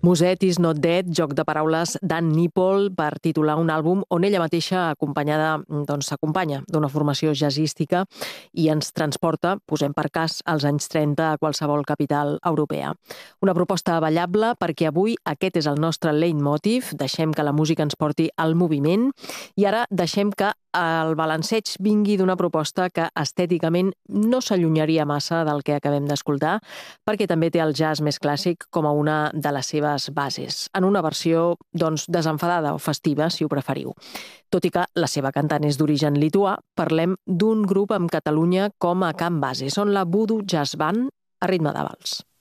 Muset is not dead, joc de paraules d'Ann Nipol per titular un àlbum on ella mateixa s'acompanya d'una formació jazzística i ens transporta, posem per cas, als anys 30 a qualsevol capital europea. Una proposta ballable perquè avui aquest és el nostre leitmotiv, deixem que la música ens porti al moviment i ara deixem que el balanceig vingui d'una proposta que estèticament no s'allunyaria massa del que acabem d'escoltar, perquè també té el jazz més clàssic com a una de les seves bases, en una versió, desenfadada o festiva, si ho preferiu. Tot i que la seva cantant és d'origen lituà, parlem d'un grup amb Catalunya com a camp base. Són la Voodoo Jazz Band a ritme de vals.